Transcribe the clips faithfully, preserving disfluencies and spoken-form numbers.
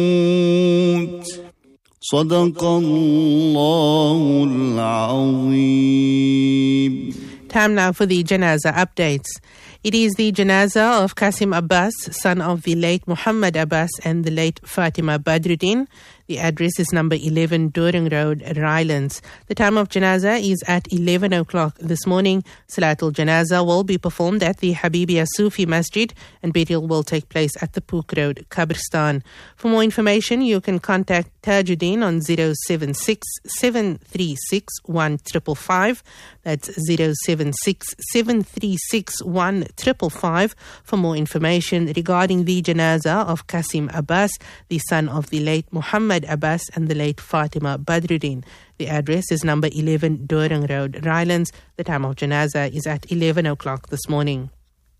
صدق الله العظيم. Time now for the Janaza updates. It is the Janaza of Qasim Abbas, son of the late Muhammad Abbas and the late Fatima Badruddin. The address is number eleven Doring Road, Rylands. The time of Janaza is at eleven o'clock this morning. Salatul Janaza will be performed at the Habibia Sufi Masjid and burial will take place at the Pook Road, Kabristan. For more information, you can contact Tajuddin on zero seven six, seven three six, one five five five. That's zero seven six, seven three six, one five five five. For more information regarding the Janaza of Qasim Abbas, the son of the late Muhammad Abbas and the late Fatima Badruddin. The address is number eleven Doring Road, Rylands. The time of Janaza is at eleven o'clock this morning.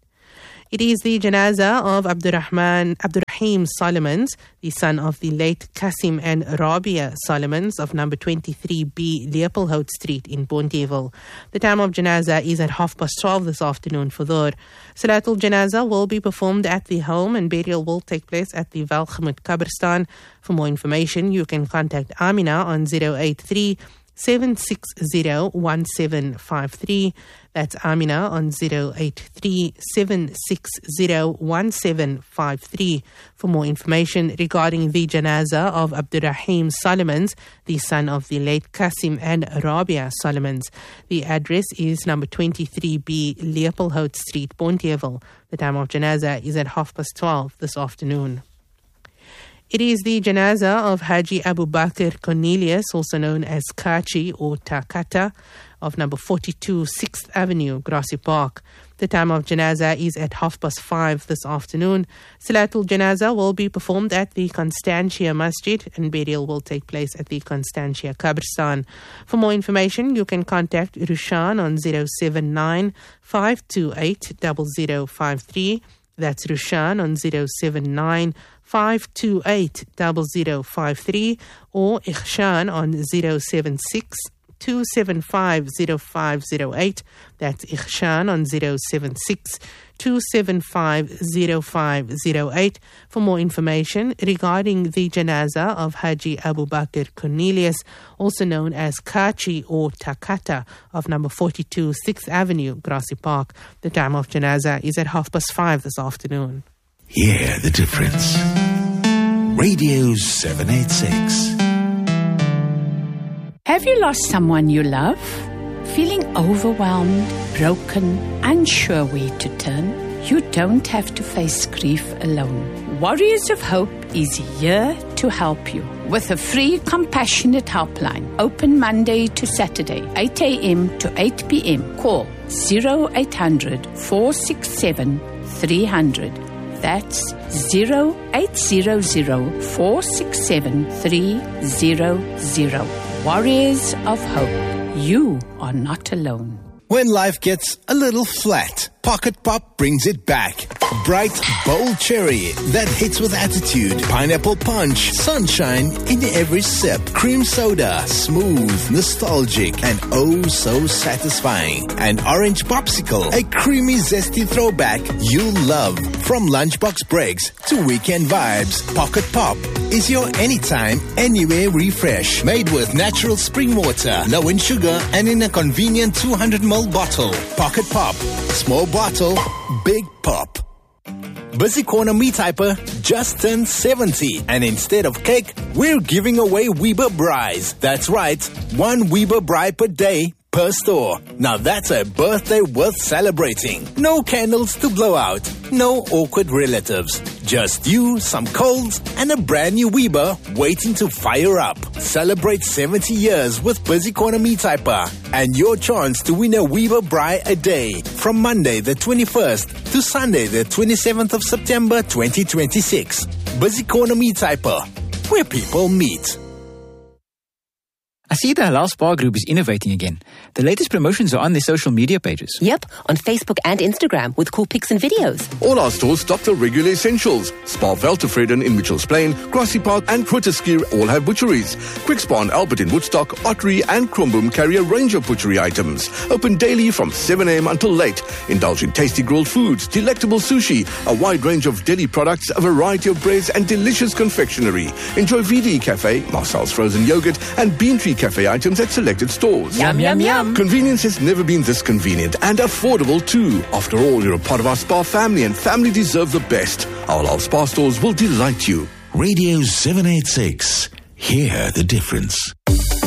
It is the Janaza of Abdurrahman, Abdurrahim Solomons, the son of the late Qasim and Rabia Solomons of number twenty-three B Leopold Street in Bonteheuwel. The time of Janaza is at half past twelve this afternoon for Dhuhr. Salatul Janaza will be performed at the home and burial will take place at the Welgemoot Kabristan. For more information, you can contact Amina on zero eight three, seven six zero, one seven five three. That's Amina on zero eight three, seven six zero, one seven five three. For more information regarding the Janaza of Abdurrahim Solomons, the son of the late Qasim and Rabia Solomons. The address is number twenty-three B Leopold Street, Bonteheuwel. The time of Janaza is at half past twelve this afternoon. It is the Janaza of Haji Abu Bakr Cornelius, also known as Kachi or Takata, of number forty-two sixth Avenue, Grassy Park. The time of Janaza is at half past five this afternoon. Salatul Janaza will be performed at the Constantia Masjid and burial will take place at the Constantia Kabristan. For more information, you can contact Rushan on zero seven nine, five two eight, zero zero five three. That's Rushan on zero seven nine, five two eight, zero zero five three or Ikhshan on zero seven six, two seven five, zero five zero eight. That's Ikhshan on zero seven six, two seven five, zero five zero eight. For more information regarding the Janaza of Haji Abu Bakr Cornelius, also known as Kachi or Takata, of number forty-two sixth Avenue, Grassy Park. The time of Janaza is at half past five this afternoon. Hear the difference. Radio seven eighty-six. Have you lost someone you love? Feeling overwhelmed, broken, unsure where to turn? You don't have to face grief alone. Warriors of Hope is here to help you with a free compassionate helpline, open Monday to Saturday, eight a.m. to eight p.m. Call zero eight hundred, four six seven, three hundred. That's zero eight hundred, four six seven, three hundred. Warriors of Hope, you are not alone. When life gets a little flat, Pocket Pop brings it back. Bright, bold cherry that hits with attitude. Pineapple punch, sunshine in every sip. Cream soda, smooth, nostalgic, and oh so satisfying. And orange popsicle, a creamy, zesty throwback you'll love. From lunchbox breaks to weekend vibes, Pocket Pop is your anytime, anywhere refresh. Made with natural spring water, low in sugar, and in a convenient two hundred milliliter bottle. Pocket Pop. Small bottle, big pop. Busy Corner Meat Hyper just turned seventy, and instead of cake, we're giving away Weber Braais. That's right, one Weber Braai per day per store. Now that's a birthday worth celebrating. No candles to blow out, no awkward relatives. Just you, some colds, and a brand new Weber waiting to fire up. Celebrate seventy years with Busy Corner Meat Hyper and your chance to win a Weber Braai a day from Monday the twenty-first to Sunday the twenty-seventh of September twenty twenty-six. Busy Corner Meat Hyper, where people meet. I see the Halal Spa Group is innovating again. The latest promotions are on their social media pages. Yep, on Facebook and Instagram with cool pics and videos. All our stores stock the regular essentials. Spa Veltevreden in Mitchells Plain, Grassy Park and Grooteskier all have butcheries. Quick Spa and Albert in Woodstock, Ottery and Kromboom carry a range of butchery items. Open daily from seven a.m. until late. Indulge in tasty grilled foods, delectable sushi, a wide range of deli products, a variety of breads and delicious confectionery. Enjoy V D Cafe, Marcel's frozen yogurt and Bean Tree Cafe items at selected stores. Yum, yum, yum. Convenience has never been this convenient and affordable too. After all, you're a part of our spa family and family deserve the best. Our Halal Spa stores will delight you. Radio seven eighty-six. Hear the difference.